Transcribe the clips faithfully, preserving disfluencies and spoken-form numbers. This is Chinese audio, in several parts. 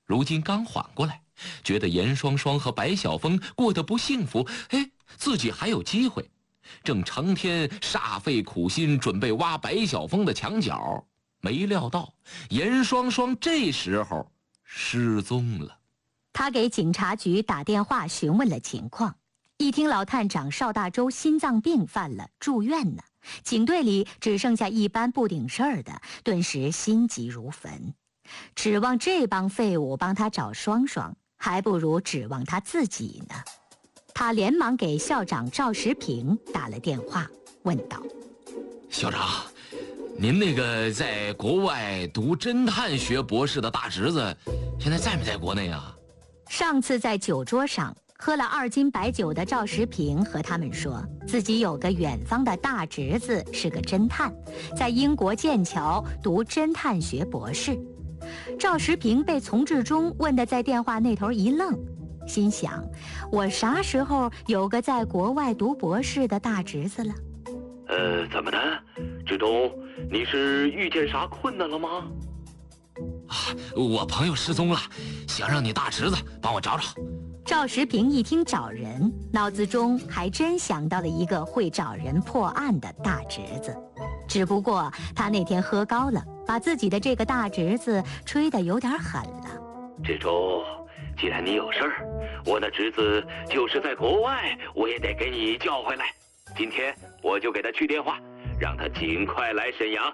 如今刚缓过来，觉得严双双和白晓峰过得不幸福，哎，自己还有机会，正成天煞费苦心准备挖白晓峰的墙角，没料到严双双这时候失踪了。 他给警察局打电话询问了情况，一听老探长邵大洲心脏病犯了，住院呢，警队里只剩下一般不顶事儿的，顿时心急如焚。指望这帮废物帮他找双双，还不如指望他自己呢。他连忙给校长赵时平打了电话，问道： 校长，您那个在国外读侦探学博士的大侄子现在在没在国内啊？ 上次在酒桌上喝了二斤白酒的赵时平和他们说，自己有个远方的大侄子是个侦探，在英国剑桥读侦探学博士。赵时平被丛志忠问得在电话那头一愣，心想：我啥时候有个在国外读博士的大侄子了？ 呃，怎么的，志忠，你是遇见啥困难了吗？ 啊，我朋友失踪了，想让你大侄子帮我找找。 赵时平一听找人，脑子中还真想到了一个会找人破案的大侄子，只不过他那天喝高了，把自己的这个大侄子吹得有点狠了。 志忠，既然你有事儿，我那侄子就是在国外，我也得给你叫回来。今天我就给他去电话，让他尽快来沈阳。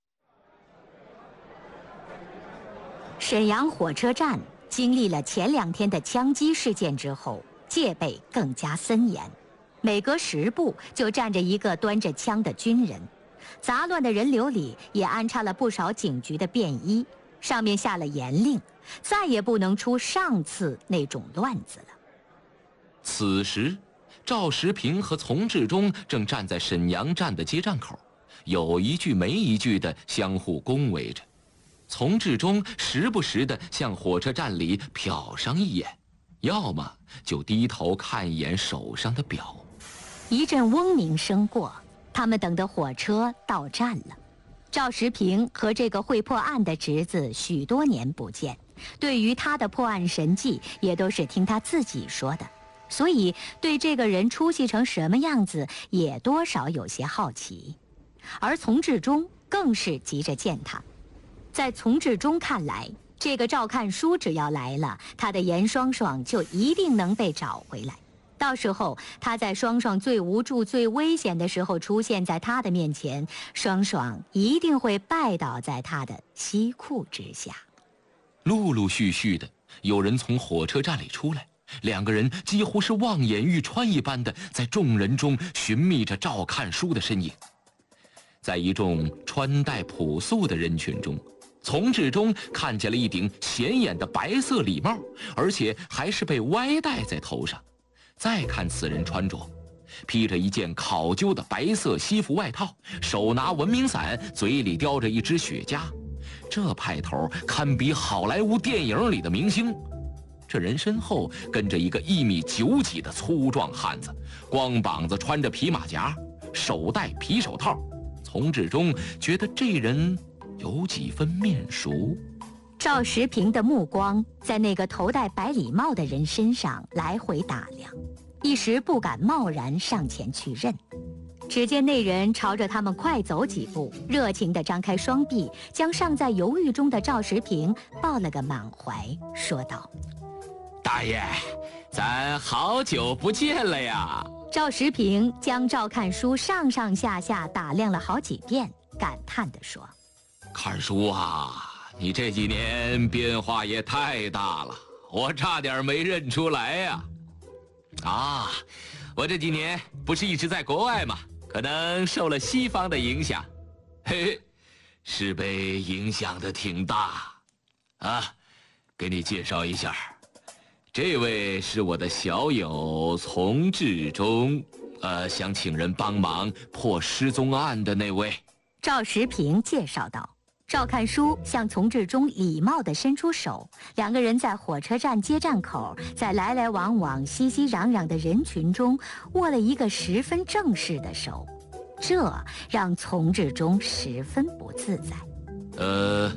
沈阳火车站经历了前两天的枪击事件之后，戒备更加森严，每隔十步就站着一个端着枪的军人。杂乱的人流里也安插了不少警局的便衣，上面下了严令，再也不能出上次那种乱子了。 此时赵时平和丛志忠正站在沈阳站的接站口，有一句没一句的相互恭维着。丛志忠时不时地向火车站里瞟上一眼，要么就低头看一眼手上的表。 一阵嗡鸣声过，他们等的火车到站了。赵时平和这个会破案的侄子许多年不见，对于他的破案神迹也都是听他自己说的，所以对这个人出息成什么样子也多少有些好奇。而丛志忠更是急着见他。在丛志忠看来，这个赵看书只要来了，他的严双双就一定能被找回来。到时候他在双双最无助最危险的时候出现在他的面前，双双一定会拜倒在他的西裤之下。 陆陆续续的有人从火车站里出来，两个人几乎是望眼欲穿一般的在众人中寻觅着赵看书的身影。在一众穿戴朴素的人群中，丛志忠看见了一顶显眼的白色礼帽，而且还是被歪戴在头上。再看此人穿着，披着一件考究的白色西服外套，手拿文明伞，嘴里叼着一支雪茄，这派头堪比好莱坞电影里的明星。这人身后跟着一个一米九几的粗壮汉子，光膀子穿着皮马甲，手戴皮手套。丛志忠觉得这人有几分面熟。 赵时平的目光在那个头戴白礼帽的人身上来回打量，一时不敢贸然上前去认。只见那人朝着他们快走几步，热情地张开双臂，将尚在犹豫中的赵时平抱了个满怀，说道： 大爷，咱好久不见了呀。 赵时平将赵看书上上下下打量了好几遍，感叹地说： 看书啊，你这几年变化也太大了，我差点没认出来呀。啊，我这几年不是一直在国外吗？可能受了西方的影响，嘿嘿，是被影响的挺大啊。给你介绍一下，这位是我的小友丛志忠，呃，想请人帮忙破失踪案的那位。 赵时平介绍道。赵看书向丛志忠礼貌地伸出手，两个人在火车站接站口，在来来往往熙熙攘攘的人群中握了一个十分正式的手，这让丛志忠十分不自在。 呃，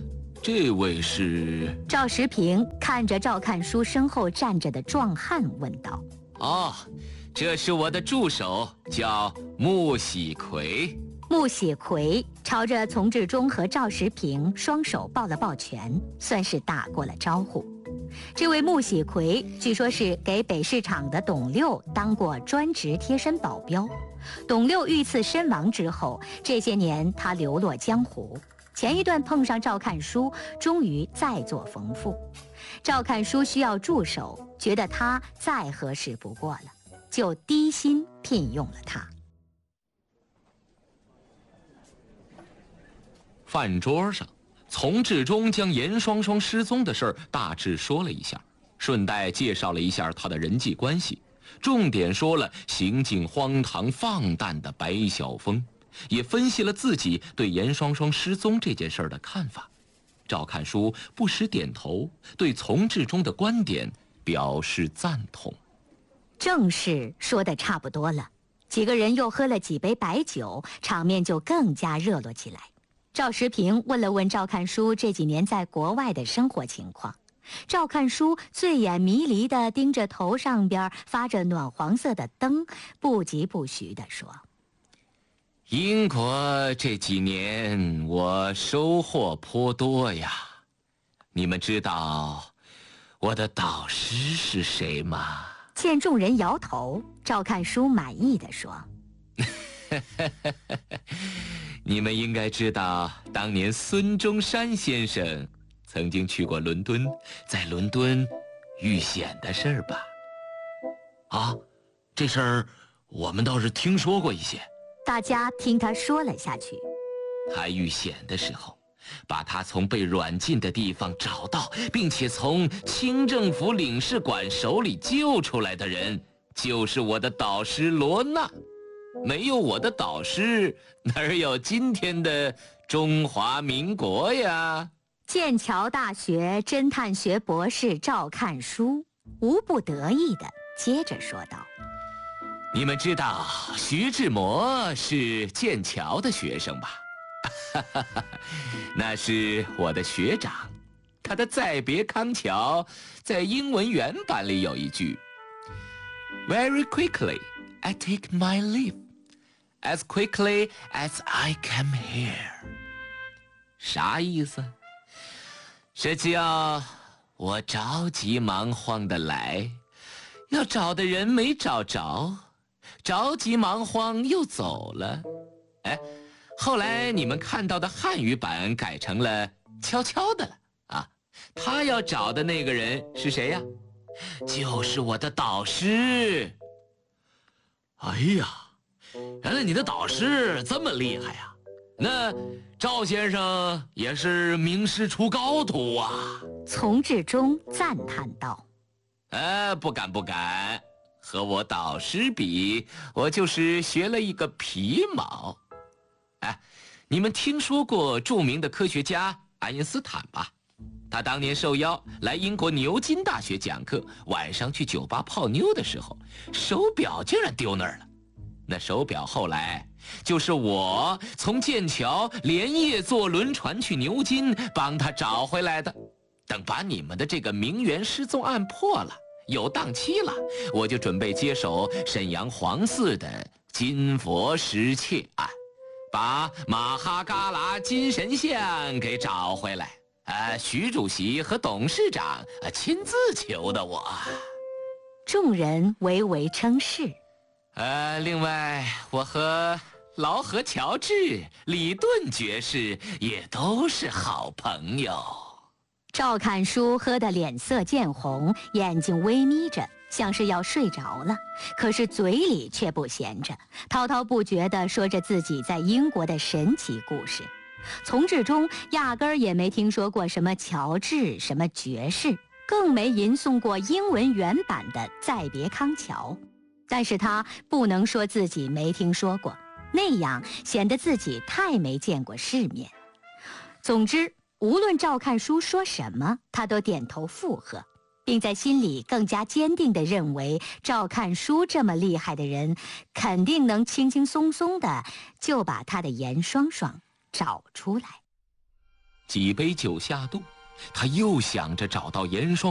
这位是？ 赵时平看着赵看书身后站着的壮汉问道：“ 哦，这是我的助手，叫穆喜奎。” 穆喜奎朝着丛志忠和赵时平双手抱了抱拳，算是打过了招呼。这位穆喜奎据说是给北市场的董六当过专职贴身保镖。董六遇刺身亡之后，这些年他流落江湖。前一段碰上赵看书，终于再作逢赋。赵看书需要助手，觉得他再合适不过了，就低薪聘用了他。 饭桌上，丛志忠将严双双失踪的事儿大致说了一下，顺带介绍了一下他的人际关系，重点说了行径荒唐放诞的白晓峰，也分析了自己对严双双失踪这件事儿的看法。赵看书不时点头，对丛志忠的观点表示赞同。 正事说得差不多了，几个人又喝了几杯白酒，场面就更加热络起来。赵时平问了问赵看书这几年在国外的生活情况，赵看书醉眼迷离地盯着头上边发着暖黄色的灯，不疾不徐地说：“ 英国这几年我收获颇多呀。你们知道我的导师是谁吗？” 见众人摇头，赵看书满意地说：“ 你们应该知道，当年孙中山先生曾经去过伦敦，在伦敦遇险的事儿吧？”啊，这事儿我们倒是听说过一些。 大家听他说了下去。 他遇险的时候，把他从被软禁的地方找到，并且从清政府领事馆手里救出来的人，就是我的导师罗纳。没有我的导师，哪儿有今天的中华民国呀？ 剑桥大学侦探学博士赵看书无不得意地接着说道：“ 你们知道徐志摩是剑桥的学生吧？那是我的学长。他的《再别康桥》在英文原版里有一句 ：Very quickly I take my leave, as quickly as I come here。啥意思？是叫我着急忙慌的来，要找的人没找着，着急忙慌又走了。哎，后来你们看到的汉语版改成了悄悄的了啊。他要找的那个人是谁呀？就是我的导师。哎呀，原来你的导师这么厉害呀！那赵先生也是名师出高徒啊。 丛志忠赞叹道：“ 呃，不敢不敢，和我导师比，我就是学了一个皮毛。哎，你们听说过著名的科学家爱因斯坦吧？他当年受邀来英国牛津大学讲课，晚上去酒吧泡妞的时候，手表竟然丢那儿了。那手表后来就是我从剑桥连夜坐轮船去牛津帮他找回来的。等把你们的这个名媛失踪案破了，有档期了，我就准备接手沈阳黄寺的金佛失窃案，把马哈嘎拉金神像给找回来。呃，徐主席和董事长呃亲自求的我。” 众人唯唯称是。 呃，另外，我和劳合乔治、李顿爵士也都是好朋友。 赵看书喝得脸色见红，眼睛微眯着，像是要睡着了，可是嘴里却不闲着，滔滔不绝地说着自己在英国的神奇故事。丛志忠压根儿也没听说过什么乔治、什么爵士，更没吟诵过英文原版的《再别康桥》。但是他不能说自己没听说过，那样显得自己太没见过世面。总之，无论赵看书说什么，他都点头附和，并在心里更加坚定地认为，赵看书这么厉害的人，肯定能轻轻松松地就把他的严双双找出来。 几杯酒下肚，他又想着找到严霜